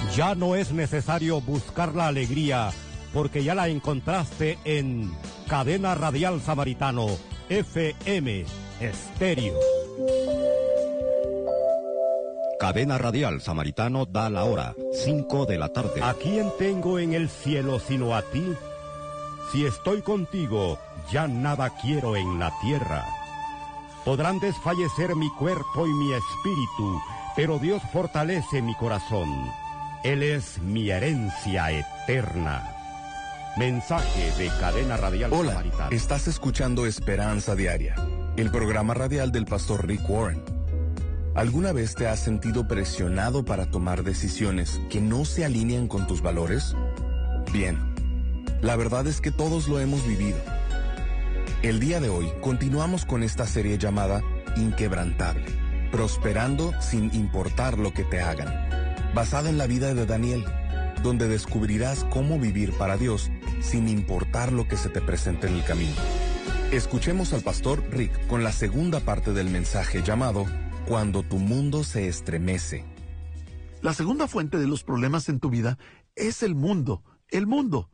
Ya no es necesario buscar la alegría, porque ya la encontraste en Cadena Radial Samaritano, FM Estéreo. Cadena Radial Samaritano da la hora, 5 de la tarde. ¿A quién tengo en el cielo sino a ti? Si estoy contigo, ya nada quiero en la tierra. Podrán desfallecer mi cuerpo y mi espíritu, pero Dios fortalece mi corazón. Él es mi herencia eterna. Mensaje de Cadena Radial Samaritano. Hola, estás escuchando Esperanza Diaria, el programa radial del pastor Rick Warren. ¿Alguna vez te has sentido presionado para tomar decisiones que no se alinean con tus valores? Bien, la verdad es que todos lo hemos vivido. El día de hoy continuamos con esta serie llamada Inquebrantable, prosperando sin importar lo que te hagan, basada en la vida de Daniel, donde descubrirás cómo vivir para Dios sin importar lo que se te presente en el camino. Escuchemos al pastor Rick con la segunda parte del mensaje llamado Cuando tu mundo se estremece. La segunda fuente de los problemas en tu vida es el mundo. El mundo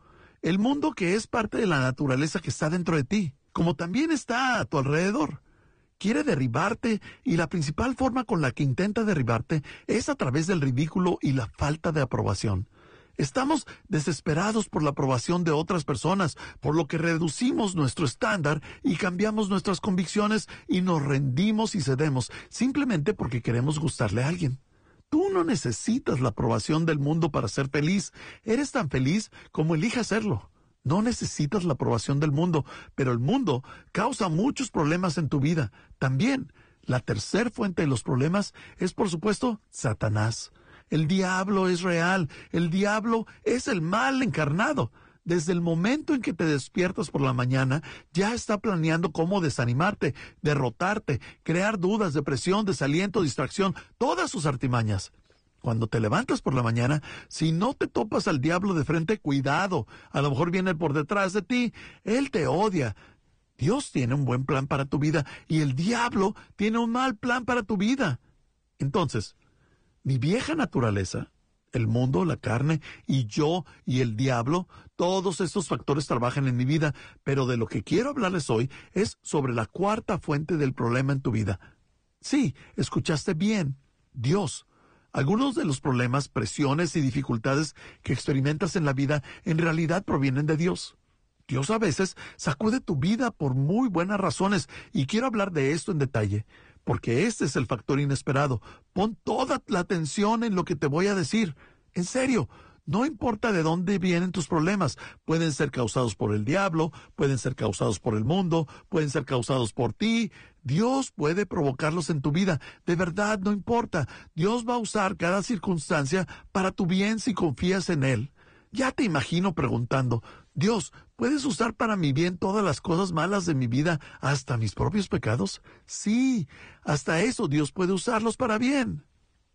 que es parte de la naturaleza que está dentro de ti, como también está a tu alrededor. Quiere derribarte y la principal forma con la que intenta derribarte es a través del ridículo y la falta de aprobación. Estamos desesperados por la aprobación de otras personas, por lo que reducimos nuestro estándar y cambiamos nuestras convicciones y nos rendimos y cedemos simplemente porque queremos gustarle a alguien. Tú no necesitas la aprobación del mundo para ser feliz. Eres tan feliz como elijas serlo. No necesitas la aprobación del mundo, pero el mundo causa muchos problemas en tu vida. También, la tercera fuente de los problemas es, por supuesto, Satanás. El diablo es real. El diablo es el mal encarnado. Desde el momento en que te despiertas por la mañana, ya está planeando cómo desanimarte, derrotarte, crear dudas, depresión, desaliento, distracción, todas sus artimañas. Cuando te levantas por la mañana, si no te topas al diablo de frente, cuidado. A lo mejor viene por detrás de ti. Él te odia. Dios tiene un buen plan para tu vida y el diablo tiene un mal plan para tu vida. Entonces, mi vieja naturaleza, el mundo, la carne, y yo y el diablo, todos estos factores trabajan en mi vida, pero de lo que quiero hablarles hoy es sobre la cuarta fuente del problema en tu vida. Sí, escuchaste bien, Dios. Algunos de los problemas, presiones y dificultades que experimentas en la vida en realidad provienen de Dios. Dios a veces sacude tu vida por muy buenas razones y quiero hablar de esto en detalle, porque este es el factor inesperado. Pon toda la atención en lo que te voy a decir. En serio, no importa de dónde vienen tus problemas. Pueden ser causados por el diablo, pueden ser causados por el mundo, pueden ser causados por ti. Dios puede provocarlos en tu vida. De verdad, no importa. Dios va a usar cada circunstancia para tu bien si confías en Él. Ya te imagino preguntando, Dios, ¿puedes usar para mi bien todas las cosas malas de mi vida, hasta mis propios pecados? Sí, hasta eso Dios puede usarlos para bien.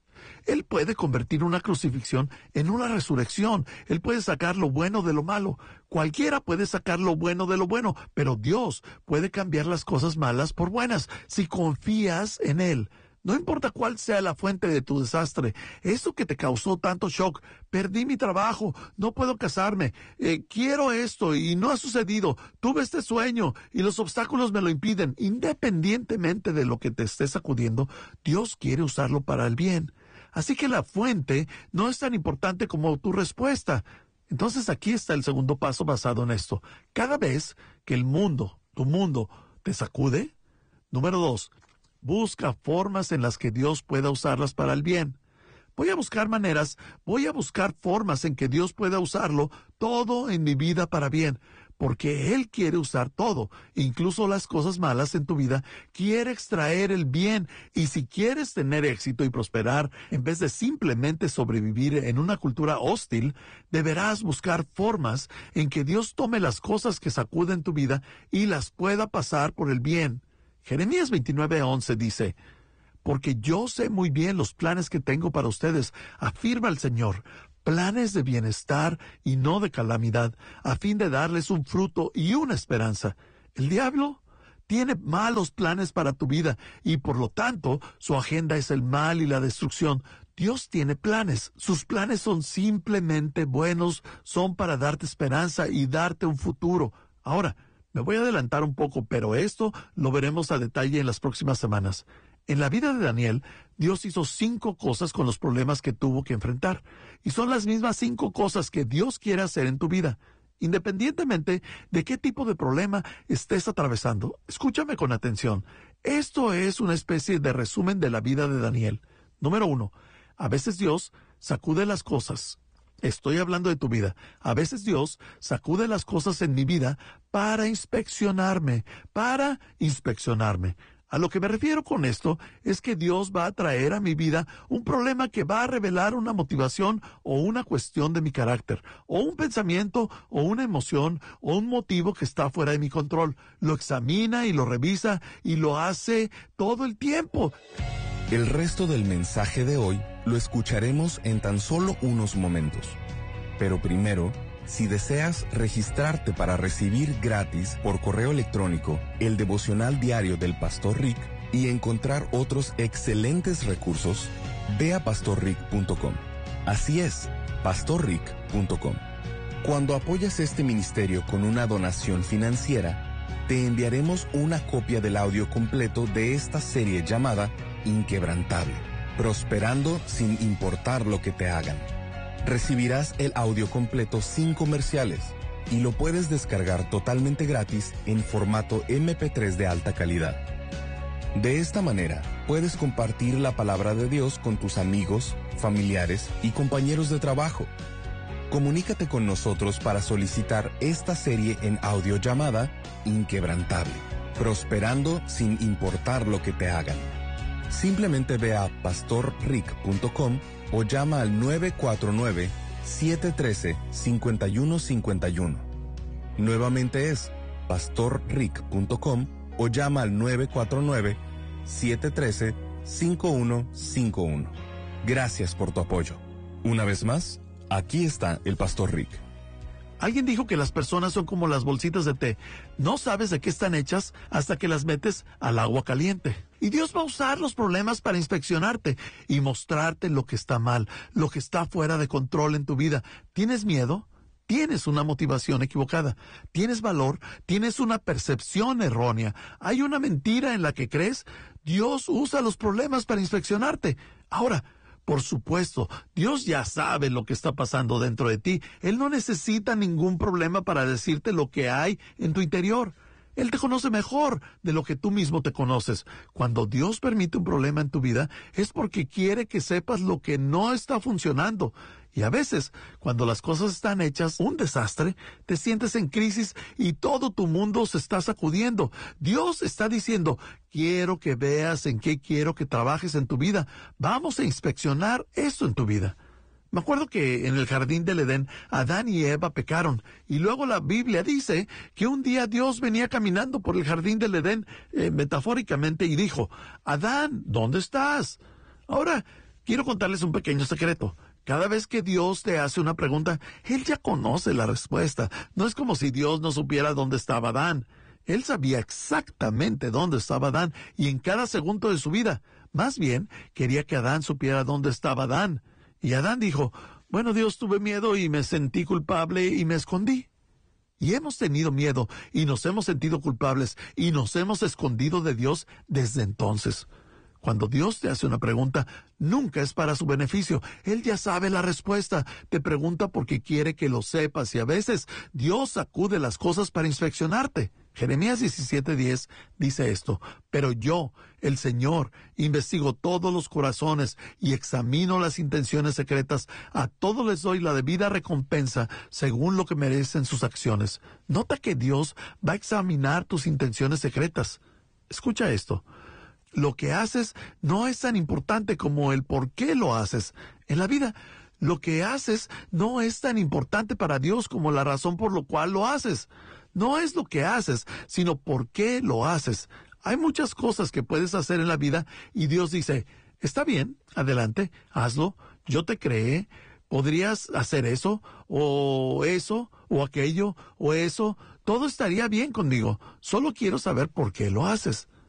Él puede convertir una crucifixión en una resurrección. Él puede sacar lo bueno de lo malo. Cualquiera puede sacar lo bueno de lo bueno, pero Dios puede cambiar las cosas malas por buenas si confías en Él. No importa cuál sea la fuente de tu desastre, eso que te causó tanto shock, perdí mi trabajo, no puedo casarme, quiero esto y no ha sucedido, tuve este sueño y los obstáculos me lo impiden. Independientemente de lo que te esté sacudiendo, Dios quiere usarlo para el bien. Así que la fuente no es tan importante como tu respuesta. Entonces aquí está el segundo paso basado en esto. Cada vez que el mundo, tu mundo, te sacude, número 2, busca formas en las que Dios pueda usarlas para el bien. Voy a buscar formas en que Dios pueda usarlo todo en mi vida para bien, porque Él quiere usar todo, incluso las cosas malas en tu vida, quiere extraer el bien, y si quieres tener éxito y prosperar, en vez de simplemente sobrevivir en una cultura hostil, deberás buscar formas en que Dios tome las cosas que sacuden tu vida y las pueda pasar por el bien. Jeremías 29:11 dice, porque yo sé muy bien los planes que tengo para ustedes, afirma el Señor, planes de bienestar y no de calamidad, a fin de darles un fruto y una esperanza. El diablo tiene malos planes para tu vida y por lo tanto su agenda es el mal y la destrucción. Dios tiene planes. Sus planes son simplemente buenos, son para darte esperanza y darte un futuro. Ahora, me voy a adelantar un poco, pero esto lo veremos a detalle en las próximas semanas. En la vida de Daniel, Dios hizo 5 cosas con los problemas que tuvo que enfrentar. Y son las mismas 5 cosas que Dios quiere hacer en tu vida. Independientemente de qué tipo de problema estés atravesando, escúchame con atención. Esto es una especie de resumen de la vida de Daniel. Número 1. A veces Dios sacude las cosas. Estoy hablando de tu vida. A veces Dios sacude las cosas en mi vida para inspeccionarme. A lo que me refiero con esto es que Dios va a traer a mi vida un problema que va a revelar una motivación o una cuestión de mi carácter, o un pensamiento o una emoción o un motivo que está fuera de mi control. Lo examina y lo revisa y lo hace todo el tiempo. El resto del mensaje de hoy lo escucharemos en tan solo unos momentos. Pero primero, si deseas registrarte para recibir gratis por correo electrónico el devocional diario del Pastor Rick y encontrar otros excelentes recursos, ve a pastorrick.com. Así es, pastorrick.com. Cuando apoyas este ministerio con una donación financiera, te enviaremos una copia del audio completo de esta serie llamada Inquebrantable, prosperando sin importar lo que te hagan. Recibirás el audio completo sin comerciales y lo puedes descargar totalmente gratis en formato MP3 de alta calidad. De esta manera, puedes compartir la palabra de Dios con tus amigos, familiares y compañeros de trabajo. Comunícate con nosotros para solicitar esta serie en audio llamada Inquebrantable, prosperando sin importar lo que te hagan. Simplemente ve a pastorrick.com o llama al 949-713-5151. Nuevamente es pastorrick.com o llama al 949-713-5151. Gracias por tu apoyo. Una vez más, aquí está el Pastor Rick. Alguien dijo que las personas son como las bolsitas de té. No sabes de qué están hechas hasta que las metes al agua caliente. Y Dios va a usar los problemas para inspeccionarte y mostrarte lo que está mal, lo que está fuera de control en tu vida. ¿Tienes miedo? Tienes una motivación equivocada. ¿Tienes valor? Tienes una percepción errónea. ¿Hay una mentira en la que crees? Dios usa los problemas para inspeccionarte. Ahora, por supuesto, Dios ya sabe lo que está pasando dentro de ti. Él no necesita ningún problema para decirte lo que hay en tu interior. Él te conoce mejor de lo que tú mismo te conoces. Cuando Dios permite un problema en tu vida, es porque quiere que sepas lo que no está funcionando. Y a veces, cuando las cosas están hechas un desastre, te sientes en crisis y todo tu mundo se está sacudiendo. Dios está diciendo, quiero que veas en qué quiero que trabajes en tu vida. Vamos a inspeccionar esto en tu vida. Me acuerdo que en el jardín del Edén, Adán y Eva pecaron. Y luego la Biblia dice que un día Dios venía caminando por el jardín del Edén, metafóricamente, y dijo, Adán, ¿dónde estás? Ahora, quiero contarles un pequeño secreto. Cada vez que Dios te hace una pregunta, Él ya conoce la respuesta. No es como si Dios no supiera dónde estaba Adán. Él sabía exactamente dónde estaba Adán y en cada segundo de su vida. Más bien, quería que Adán supiera dónde estaba Adán. Y Adán dijo, bueno, Dios, tuve miedo y me sentí culpable y me escondí. Y hemos tenido miedo y nos hemos sentido culpables y nos hemos escondido de Dios desde entonces. Cuando Dios te hace una pregunta, nunca es para su beneficio. Él ya sabe la respuesta. Te pregunta porque quiere que lo sepas y a veces Dios sacude las cosas para inspeccionarte. Jeremías 17:10 dice esto, pero yo, el Señor, investigo todos los corazones y examino las intenciones secretas. A todos les doy la debida recompensa según lo que merecen sus acciones. Nota que Dios va a examinar tus intenciones secretas. Escucha esto. Lo que haces no es tan importante como el por qué lo haces. En la vida, lo que haces no es tan importante para Dios como la razón por la cual lo haces. No es lo que haces, sino por qué lo haces. Hay muchas cosas que puedes hacer en la vida y Dios dice, está bien, adelante, hazlo, yo te creé, podrías hacer eso, o aquello, o eso, todo estaría bien conmigo, solo quiero saber por qué lo haces.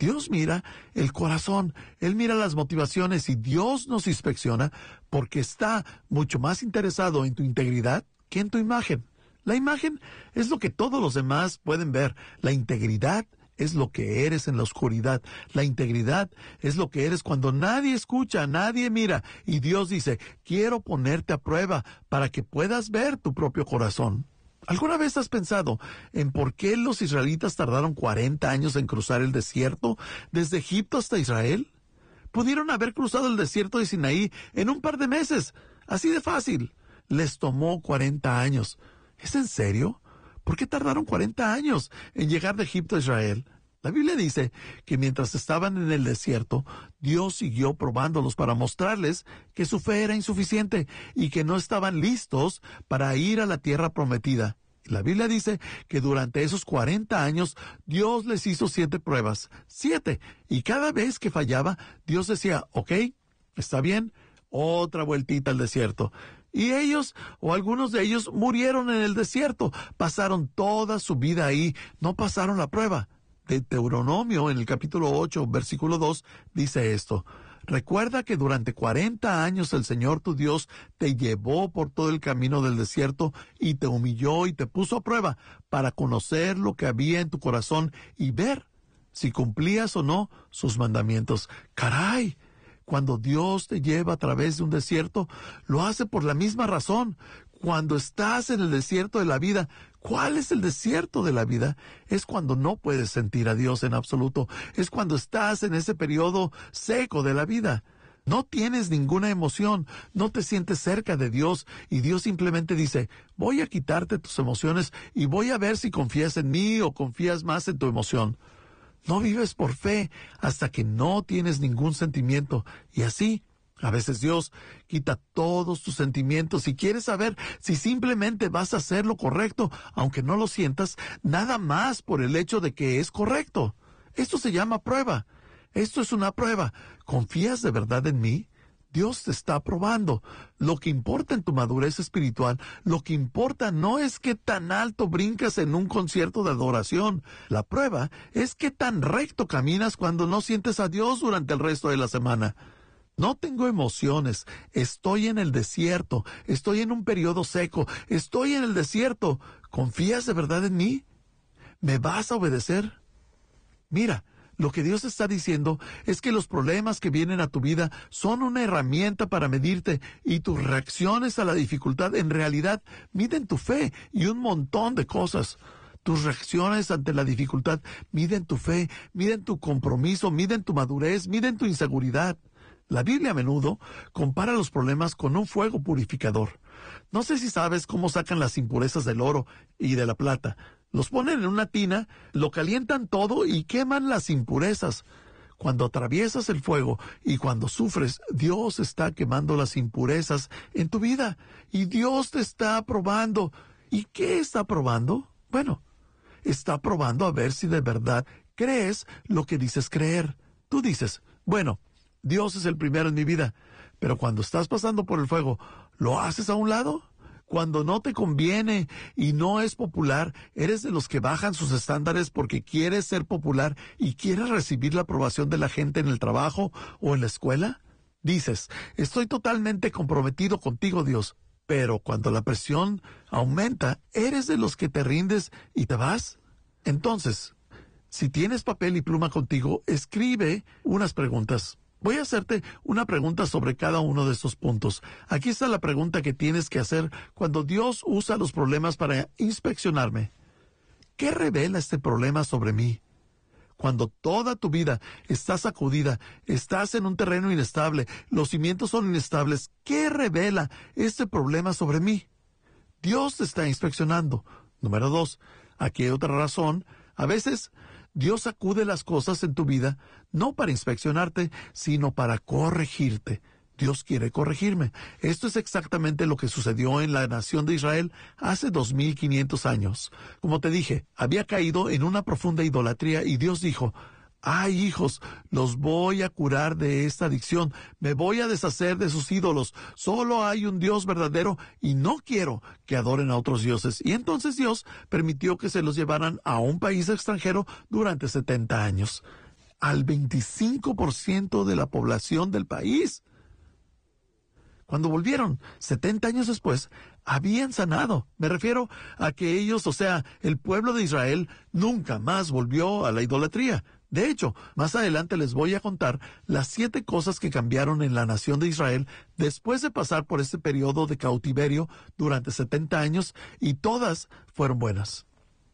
Dios mira el corazón, Él mira las motivaciones y Dios nos inspecciona porque está mucho más interesado en tu integridad que en tu imagen. La imagen es lo que todos los demás pueden ver. La integridad es lo que eres en la oscuridad. La integridad es lo que eres cuando nadie escucha, nadie mira. Y Dios dice, quiero ponerte a prueba para que puedas ver tu propio corazón. ¿Alguna vez has pensado en por qué los israelitas tardaron 40 años en cruzar el desierto desde Egipto hasta Israel? Pudieron haber cruzado el desierto de Sinaí en un par de meses. Así de fácil. Les tomó 40 años. ¿Es en serio? ¿Por qué tardaron 40 años en llegar de Egipto a Israel? La Biblia dice que mientras estaban en el desierto, Dios siguió probándolos para mostrarles que su fe era insuficiente y que no estaban listos para ir a la tierra prometida. La Biblia dice que durante esos 40 años Dios les hizo 7 pruebas. 7. Y cada vez que fallaba, Dios decía, ok, está bien, otra vueltita al desierto. Y ellos, o algunos de ellos, murieron en el desierto. Pasaron toda su vida ahí, no pasaron la prueba. Deuteronomio, en el capítulo 8, versículo 2, dice esto. Recuerda que durante 40 años el Señor tu Dios te llevó por todo el camino del desierto y te humilló y te puso a prueba para conocer lo que había en tu corazón y ver si cumplías o no sus mandamientos. ¡Caray! Cuando Dios te lleva a través de un desierto, lo hace por la misma razón. Cuando estás en el desierto de la vida, ¿cuál es el desierto de la vida? Es cuando no puedes sentir a Dios en absoluto. Es cuando estás en ese periodo seco de la vida. No tienes ninguna emoción, no te sientes cerca de Dios y Dios simplemente dice, voy a quitarte tus emociones y voy a ver si confías en mí o confías más en tu emoción. No vives por fe hasta que no tienes ningún sentimiento. Y así, a veces Dios quita todos tus sentimientos y quiere saber si simplemente vas a hacer lo correcto, aunque no lo sientas, nada más por el hecho de que es correcto. Esto se llama prueba. Esto es una prueba. ¿Confías de verdad en mí? Dios te está probando. Lo que importa en tu madurez espiritual, lo que importa no es qué tan alto brincas en un concierto de adoración. La prueba es qué tan recto caminas cuando no sientes a Dios durante el resto de la semana. No tengo emociones, estoy en el desierto, estoy en un periodo seco, estoy en el desierto. ¿Confías de verdad en mí? ¿Me vas a obedecer? Mira, lo que Dios está diciendo es que los problemas que vienen a tu vida son una herramienta para medirte y tus reacciones a la dificultad en realidad miden tu fe y un montón de cosas. Tus reacciones ante la dificultad miden tu fe, miden tu compromiso, miden tu madurez, miden tu inseguridad. La Biblia a menudo compara los problemas con un fuego purificador. No sé si sabes cómo sacan las impurezas del oro y de la plata. Los ponen en una tina, lo calientan todo y queman las impurezas. Cuando atraviesas el fuego y cuando sufres, Dios está quemando las impurezas en tu vida. Y Dios te está probando. ¿Y qué está probando? Bueno, está probando a ver si de verdad crees lo que dices creer. Tú dices, bueno, Dios es el primero en mi vida, pero cuando estás pasando por el fuego, ¿lo haces a un lado? Cuando no te conviene y no es popular, ¿eres de los que bajan sus estándares porque quieres ser popular y quieres recibir la aprobación de la gente en el trabajo o en la escuela? Dices, estoy totalmente comprometido contigo, Dios, pero cuando la presión aumenta, ¿eres de los que te rindes y te vas? Entonces, si tienes papel y pluma contigo, escribe unas preguntas. Voy a hacerte una pregunta sobre cada uno de estos puntos. Aquí está la pregunta que tienes que hacer cuando Dios usa los problemas para inspeccionarme. ¿Qué revela este problema sobre mí? Cuando toda tu vida está sacudida, estás en un terreno inestable, los cimientos son inestables, ¿qué revela este problema sobre mí? Dios te está inspeccionando. Número 2, aquí hay otra razón. A veces Dios sacude las cosas en tu vida, no para inspeccionarte, sino para corregirte. Dios quiere corregirme. Esto es exactamente lo que sucedió en la nación de Israel hace 2500 años. Como te dije, había caído en una profunda idolatría y Dios dijo, ¡ay, hijos! Los voy a curar de esta adicción. Me voy a deshacer de sus ídolos. Solo hay un Dios verdadero y no quiero que adoren a otros dioses. Y entonces Dios permitió que se los llevaran a un país extranjero durante 70 años. al 25% de la población del país. Cuando volvieron 70 años después, habían sanado. Me refiero a que ellos, o sea, el pueblo de Israel, nunca más volvió a la idolatría. De hecho, más adelante les voy a contar las 7 cosas que cambiaron en la nación de Israel después de pasar por este periodo de cautiverio durante 70 años, y todas fueron buenas.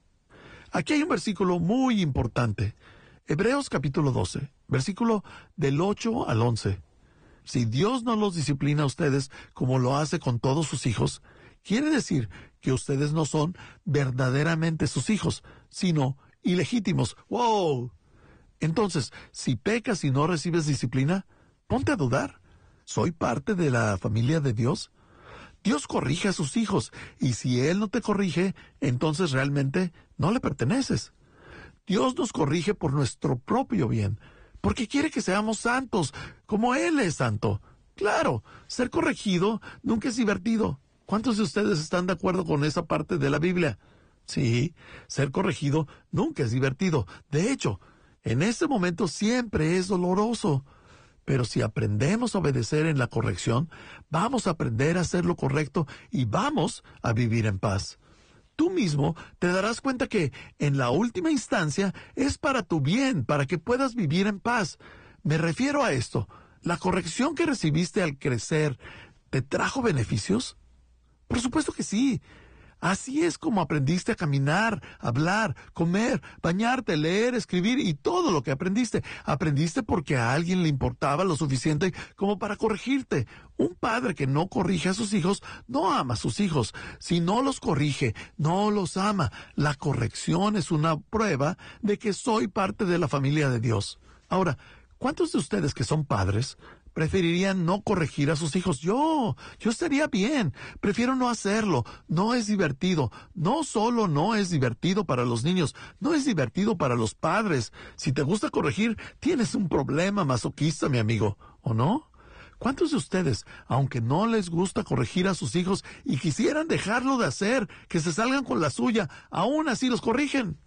Aquí hay un versículo muy importante. Hebreos capítulo 12, versículo del 8 al 11. Si Dios no los disciplina a ustedes como lo hace con todos sus hijos, quiere decir que ustedes no son verdaderamente sus hijos, sino ilegítimos. ¡Wow! Entonces, si pecas y no recibes disciplina, ponte a dudar. ¿Soy parte de la familia de Dios? Dios corrige a sus hijos, y si Él no te corrige, entonces realmente no le perteneces. Dios nos corrige por nuestro propio bien, porque quiere que seamos santos, como Él es santo. Claro, ser corregido nunca es divertido. ¿Cuántos de ustedes están de acuerdo con esa parte de la Biblia? Sí, ser corregido nunca es divertido. De hecho, en ese momento siempre es doloroso. Pero si aprendemos a obedecer en la corrección, vamos a aprender a hacer lo correcto y vamos a vivir en paz. Tú mismo te darás cuenta que, en la última instancia, es para tu bien, para que puedas vivir en paz. Me refiero a esto. ¿La corrección que recibiste al crecer te trajo beneficios? Por supuesto que sí. Así es como aprendiste a caminar, hablar, comer, bañarte, leer, escribir y todo lo que aprendiste. Aprendiste porque a alguien le importaba lo suficiente como para corregirte. Un padre que no corrige a sus hijos no ama a sus hijos. Si no los corrige, no los ama. La corrección es una prueba de que soy parte de la familia de Dios. Ahora, ¿cuántos de ustedes que son padres preferirían no corregir a sus hijos? Yo estaría bien. Prefiero no hacerlo. No es divertido. No solo no es divertido para los niños, no es divertido para los padres. Si te gusta corregir, tienes un problema masoquista, mi amigo, ¿o no? ¿Cuántos de ustedes, aunque no les gusta corregir a sus hijos y quisieran dejarlo de hacer, que se salgan con la suya, aún así los corrigen?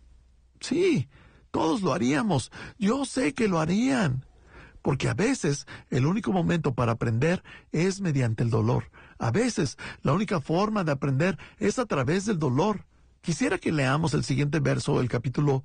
Sí, todos lo haríamos. Yo sé que lo harían. Porque a veces el único momento para aprender es mediante el dolor. A veces la única forma de aprender es a través del dolor. Quisiera que leamos el siguiente verso, el capítulo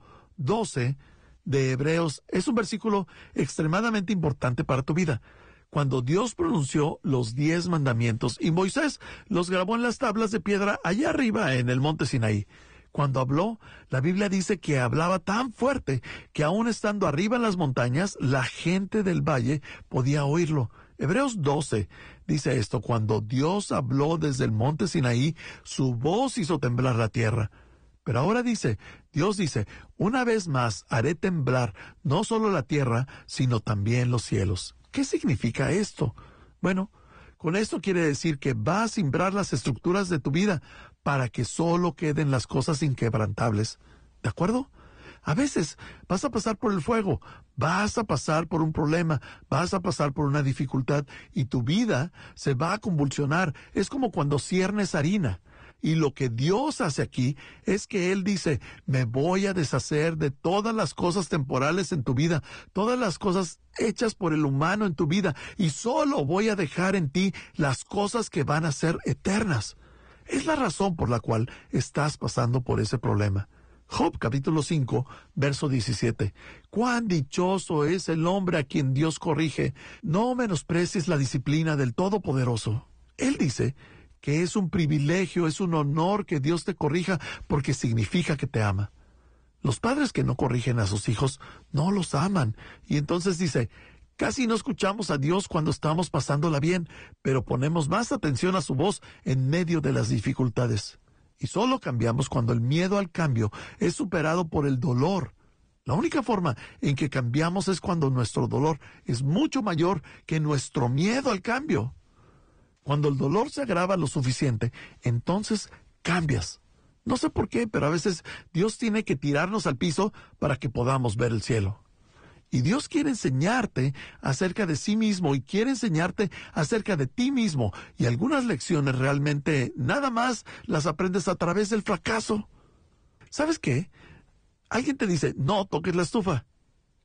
12 de Hebreos. Es un versículo extremadamente importante para tu vida. Cuando Dios pronunció los 10 mandamientos y Moisés los grabó en las tablas de piedra allá arriba en el monte Sinaí. Cuando habló, la Biblia dice que hablaba tan fuerte que aún estando arriba en las montañas, la gente del valle podía oírlo. Hebreos 12 dice esto: cuando Dios habló desde el monte Sinaí, su voz hizo temblar la tierra. Pero ahora Dios dice, una vez más haré temblar no solo la tierra, sino también los cielos. ¿Qué significa esto? Bueno, con esto quiere decir que va a cimbrar las estructuras de tu vida para que solo queden las cosas inquebrantables. ¿De acuerdo? A veces vas a pasar por el fuego, vas a pasar por un problema, vas a pasar por una dificultad y tu vida se va a convulsionar. Es como cuando ciernes harina. Y lo que Dios hace aquí es que Él dice, me voy a deshacer de todas las cosas temporales en tu vida, todas las cosas hechas por el humano en tu vida, y solo voy a dejar en ti las cosas que van a ser eternas. Es la razón por la cual estás pasando por ese problema. Job capítulo 5, verso 17. Cuán dichoso es el hombre a quien Dios corrige. No menosprecies la disciplina del Todopoderoso. Él dice que es un privilegio, es un honor que Dios te corrija porque significa que te ama. Los padres que no corrigen a sus hijos no los aman. Y entonces dice, casi no escuchamos a Dios cuando estamos pasándola bien, pero ponemos más atención a su voz en medio de las dificultades. Y solo cambiamos cuando el miedo al cambio es superado por el dolor. La única forma en que cambiamos es cuando nuestro dolor es mucho mayor que nuestro miedo al cambio. Cuando el dolor se agrava lo suficiente, entonces cambias. No sé por qué, pero a veces Dios tiene que tirarnos al piso para que podamos ver el cielo. Y Dios quiere enseñarte acerca de sí mismo y quiere enseñarte acerca de ti mismo. Y algunas lecciones realmente nada más las aprendes a través del fracaso. ¿Sabes qué? Alguien te dice, no toques la estufa.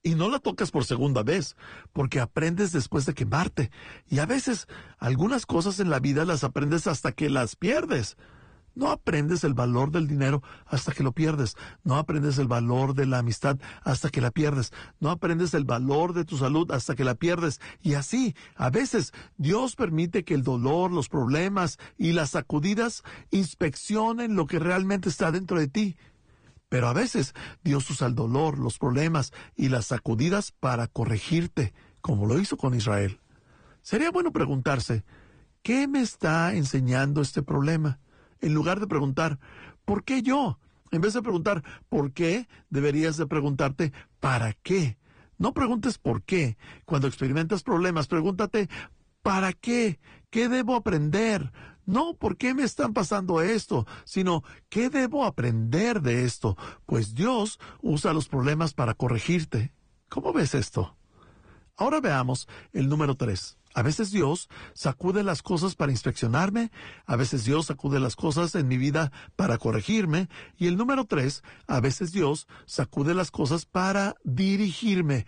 Y no la tocas por segunda vez, porque aprendes después de quemarte. Y a veces, algunas cosas en la vida las aprendes hasta que las pierdes. No aprendes el valor del dinero hasta que lo pierdes. No aprendes el valor de la amistad hasta que la pierdes. No aprendes el valor de tu salud hasta que la pierdes. Y así, a veces, Dios permite que el dolor, los problemas y las sacudidas inspeccionen lo que realmente está dentro de ti. Pero a veces Dios usa el dolor, los problemas y las sacudidas para corregirte, como lo hizo con Israel. Sería bueno preguntarse, ¿qué me está enseñando este problema? En lugar de preguntar, ¿por qué yo? En vez de preguntar, ¿por qué? Deberías de preguntarte, ¿para qué? No preguntes por qué. Cuando experimentas problemas, pregúntate, ¿para qué? ¿Qué debo aprender? No, ¿por qué me están pasando esto? Sino, ¿qué debo aprender de esto? Pues Dios usa los problemas para corregirte. ¿Cómo ves esto? Ahora veamos el número 3. A veces Dios sacude las cosas para inspeccionarme, a veces Dios sacude las cosas en mi vida para corregirme, y el número 3, a veces Dios sacude las cosas para dirigirme.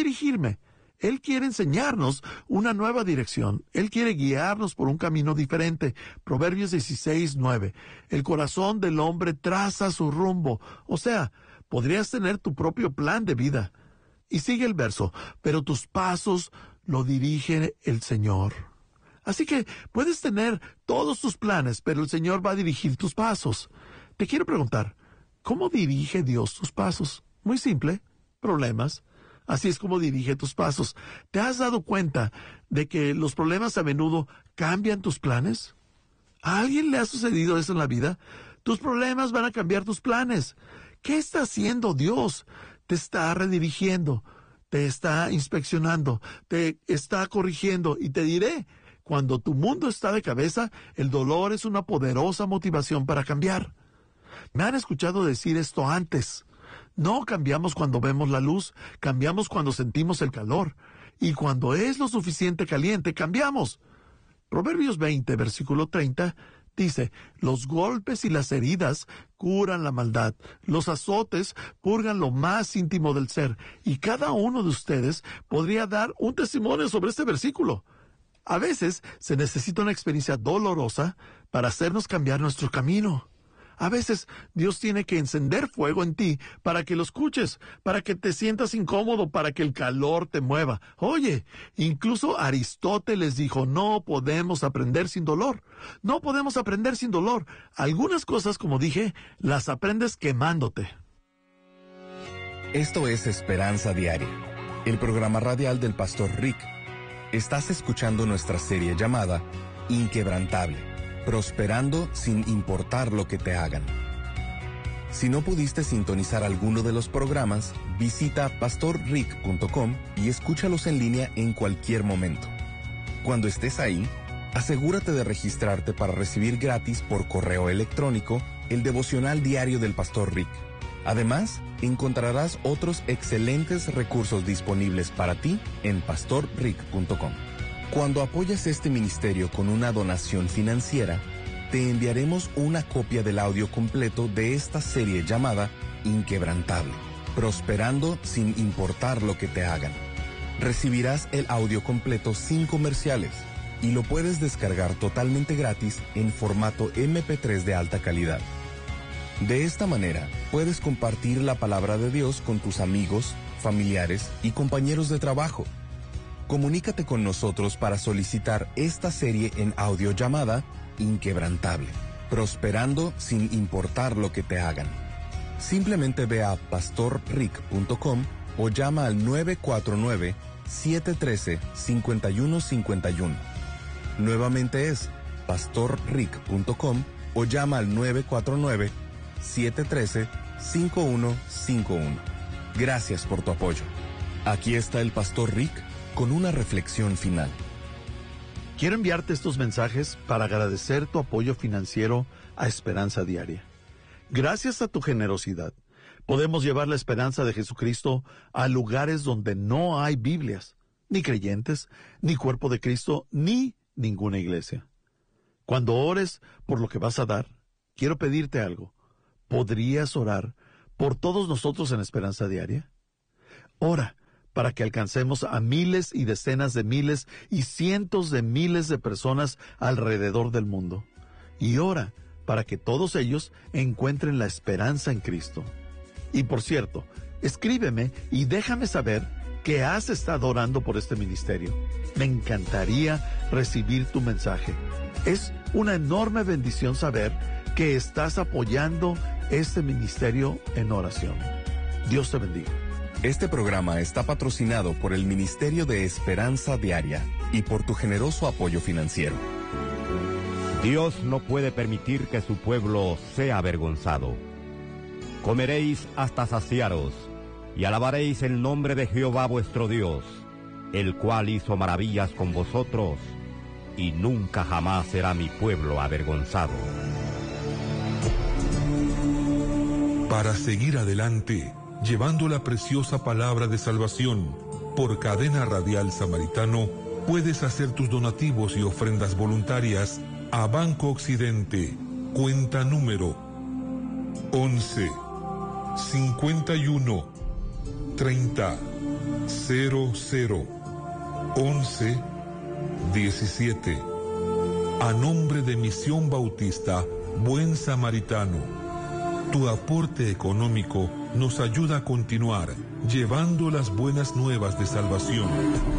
Él quiere enseñarnos una nueva dirección. Él quiere guiarnos por un camino diferente. Proverbios 16:9. El corazón del hombre traza su rumbo. O sea, podrías tener tu propio plan de vida. Y sigue el verso, pero tus pasos lo dirige el Señor. Así que puedes tener todos tus planes, pero el Señor va a dirigir tus pasos. Te quiero preguntar, ¿cómo dirige Dios tus pasos? Muy simple, problemas. Así es como dirige tus pasos. ¿Te has dado cuenta de que los problemas a menudo cambian tus planes? ¿A alguien le ha sucedido eso en la vida? Tus problemas van a cambiar tus planes. ¿Qué está haciendo Dios? Te está redirigiendo, te está inspeccionando, te está corrigiendo. Y te diré, cuando tu mundo está de cabeza, el dolor es una poderosa motivación para cambiar. Me han escuchado decir esto antes. No cambiamos cuando vemos la luz, cambiamos cuando sentimos el calor. Y cuando es lo suficiente caliente, cambiamos. Proverbios 20, versículo 30, dice, los golpes y las heridas curan la maldad, los azotes purgan lo más íntimo del ser. Y cada uno de ustedes podría dar un testimonio sobre este versículo. A veces se necesita una experiencia dolorosa para hacernos cambiar nuestro camino. A veces Dios tiene que encender fuego en ti para que lo escuches, para que te sientas incómodo, para que el calor te mueva. Oye, incluso Aristóteles dijo, no podemos aprender sin dolor. No podemos aprender sin dolor. Algunas cosas, como dije, las aprendes quemándote. Esto es Esperanza Diaria, el programa radial del Pastor Rick. Estás escuchando nuestra serie llamada Inquebrantable. Prosperando sin importar lo que te hagan. Si no pudiste sintonizar alguno de los programas, visita pastorrick.com y escúchalos en línea en cualquier momento. Cuando estés ahí, asegúrate de registrarte para recibir gratis por correo electrónico el devocional diario del Pastor Rick. Además, encontrarás otros excelentes recursos disponibles para ti en pastorrick.com. Cuando apoyas este ministerio con una donación financiera, te enviaremos una copia del audio completo de esta serie llamada Inquebrantable, prosperando sin importar lo que te hagan. Recibirás el audio completo sin comerciales y lo puedes descargar totalmente gratis en formato MP3 de alta calidad. De esta manera, puedes compartir la palabra de Dios con tus amigos, familiares y compañeros de trabajo. Comunícate con nosotros para solicitar esta serie en audio llamada Inquebrantable, prosperando sin importar lo que te hagan. Simplemente ve a pastorrick.com o llama al 949-713-5151. Nuevamente es pastorrick.com o llama al 949-713-5151. Gracias por tu apoyo. Aquí está el Pastor Rick con una reflexión final. Quiero enviarte estos mensajes para agradecer tu apoyo financiero a Esperanza Diaria. Gracias a tu generosidad, podemos llevar la esperanza de Jesucristo a lugares donde no hay Biblias, ni creyentes, ni cuerpo de Cristo, ni ninguna iglesia. Cuando ores por lo que vas a dar, quiero pedirte algo. ¿Podrías orar por todos nosotros en Esperanza Diaria? Ora para que alcancemos a miles y decenas de miles y cientos de miles de personas alrededor del mundo. Y ora para que todos ellos encuentren la esperanza en Cristo. Y por cierto, escríbeme y déjame saber que has estado orando por este ministerio. Me encantaría recibir tu mensaje. Es una enorme bendición saber que estás apoyando este ministerio en oración. Dios te bendiga. Este programa está patrocinado por el Ministerio de Esperanza Diaria y por tu generoso apoyo financiero. Dios no puede permitir que su pueblo sea avergonzado. Comeréis hasta saciaros y alabaréis el nombre de Jehová vuestro Dios, el cual hizo maravillas con vosotros, y nunca jamás será mi pueblo avergonzado. Para seguir adelante, llevando la preciosa palabra de salvación por Cadena Radial Samaritano, puedes hacer tus donativos y ofrendas voluntarias a Banco Occidente, cuenta número 11 51 30 00 11 17. A nombre de Misión Bautista Buen Samaritano, tu aporte económico nos ayuda a continuar llevando las buenas nuevas de salvación.